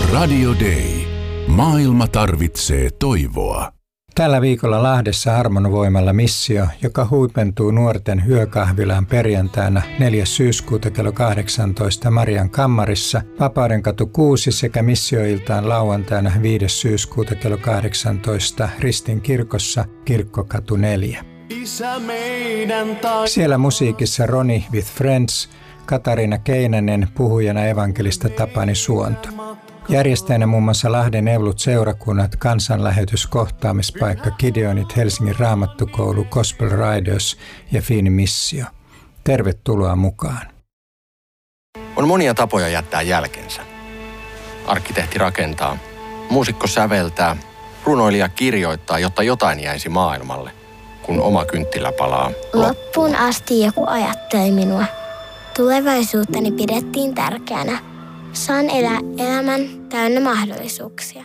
Radio Day. Maailma tarvitsee toivoa. Tällä viikolla Lahdessa Harmonvoimalla missio, joka huipentuu nuorten yökahvilaan perjantaina 4. syyskuuta kello 18 Marian kammarissa, Vapaudenkatu 6 sekä missioiltaan lauantaina 5. syyskuuta kello 18 Ristin kirkossa, Kirkkokatu 4. Siellä musiikissa Ronnie with Friends, Katariina Keinänen, puhujana evankelista Tapani Suonto. Järjestäjänä muun muassa Lahden Evlut-seurakunnat, kansanlähetys, kohtaamispaikka, Gideonit, Helsingin Raamattukoulu, Gospel Riders ja Fiini Missio. Tervetuloa mukaan. On monia tapoja jättää jälkensä. Arkkitehti rakentaa, muusikko säveltää, runoilija kirjoittaa, jotta jotain jäisi maailmalle, kun oma kynttilä palaa. Loppuun asti joku ajatteli minua. Tulevaisuuttani pidettiin tärkeänä. Saan elää elämän täynnä mahdollisuuksia.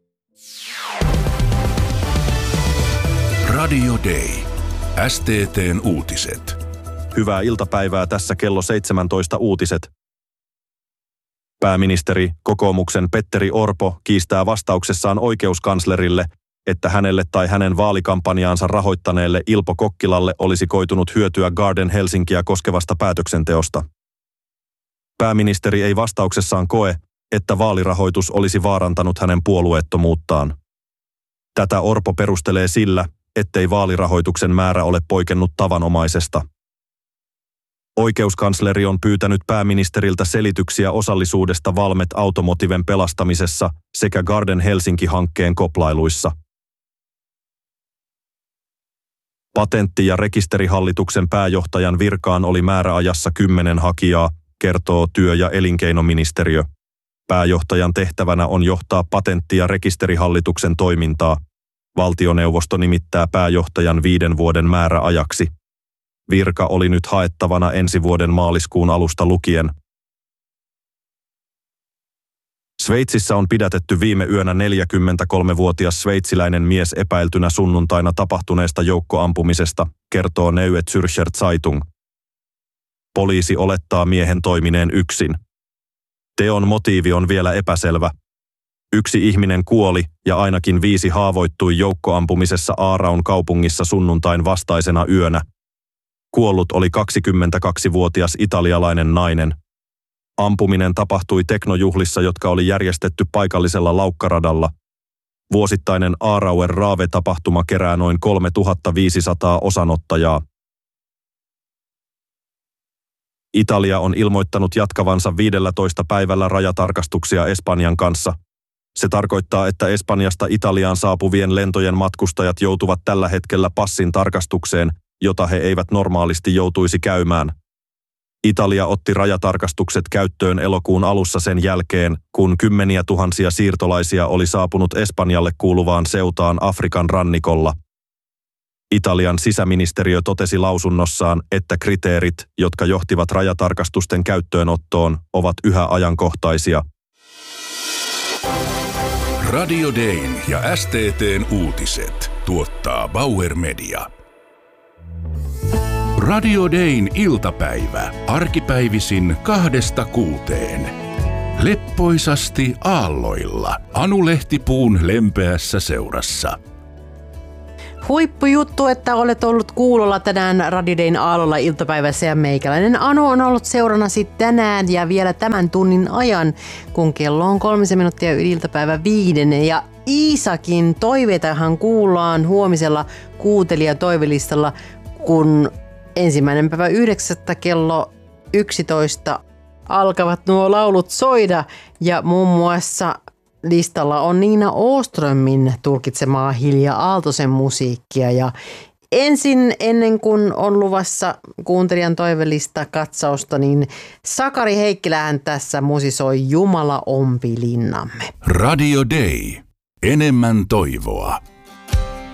Radio Day. STT:n uutiset. Hyvää iltapäivää, tässä kello 17 uutiset. Pääministeri, kokoomuksen Petteri Orpo, kiistää vastauksessaan oikeuskanslerille, että hänelle tai hänen vaalikampanjaansa rahoittaneelle Ilpo Kokkilalle olisi koitunut hyötyä Garden Helsinkiä koskevasta päätöksenteosta. Pääministeri ei vastauksessaan koe, että vaalirahoitus olisi vaarantanut hänen puolueettomuuttaan. Tätä Orpo perustelee sillä, ettei vaalirahoituksen määrä ole poikennut tavanomaisesta. Oikeuskansleri on pyytänyt pääministeriltä selityksiä osallisuudesta Valmet Automotiven pelastamisessa sekä Garden Helsinki-hankkeen koplailuissa. Patentti- ja rekisterihallituksen pääjohtajan virkaan oli määräajassa 10 hakijaa, kertoo työ- ja elinkeinoministeriö. Pääjohtajan tehtävänä on johtaa patentti- ja rekisterihallituksen toimintaa. Valtioneuvosto nimittää pääjohtajan 5 vuoden määräajaksi. Virka oli nyt haettavana ensi vuoden maaliskuun alusta lukien. Sveitsissä on pidätetty viime yönä 43-vuotias sveitsiläinen mies epäiltynä sunnuntaina tapahtuneesta joukkoampumisesta, kertoo Neue Zürcher Zeitung. Poliisi olettaa miehen toimineen yksin. Teon motiivi on vielä epäselvä. 1 ihminen kuoli ja ainakin 5 haavoittui joukkoampumisessa Aaraun kaupungissa sunnuntain vastaisena yönä. Kuollut oli 22-vuotias italialainen nainen. Ampuminen tapahtui teknojuhlissa, jotka oli järjestetty paikallisella laukkaradalla. Vuosittainen Aarauer Raave-tapahtuma kerää noin 3500 osanottajaa. Italia on ilmoittanut jatkavansa 15 päivällä rajatarkastuksia Espanjan kanssa. Se tarkoittaa, että Espanjasta Italiaan saapuvien lentojen matkustajat joutuvat tällä hetkellä passin tarkastukseen, jota he eivät normaalisti joutuisi käymään. Italia otti rajatarkastukset käyttöön elokuun alussa sen jälkeen, kun kymmeniä tuhansia siirtolaisia oli saapunut Espanjalle kuuluvaan Ceutaan Afrikan rannikolla. Italian sisäministeriö totesi lausunnossaan, että kriteerit, jotka johtivat rajatarkastusten käyttöönottoon, ovat yhä ajankohtaisia. Radio Dayn ja STT:n uutiset tuottaa Bauer Media. Radio Dayn iltapäivä, arkipäivisin 2–6. Leppoisasti aalloilla, Anu Lehtipuun lempeässä seurassa. Huippujuttu, että olet ollut kuulolla tänään Radio Dayn aallolla iltapäivässä ja meikäläinen Anu on ollut seurannasi tänään ja vielä tämän tunnin ajan, kun kello on 3 minuuttia yli iltapäivä 5. Ja Iisakin toiveitahan kuullaan huomisella kuuntelijatoivelistalla, kun 1.9. kello 11 alkavat nuo laulut soida ja muun muassa listalla on Niina Åströmin tulkitsemaa Hilja Aaltosen musiikkia ja ennen kuin on luvassa kuuntelijan toivelista katsausta, niin Sakari Heikkilähän tässä musisoi Jumala ompi linnamme. Radio Day. Enemmän toivoa.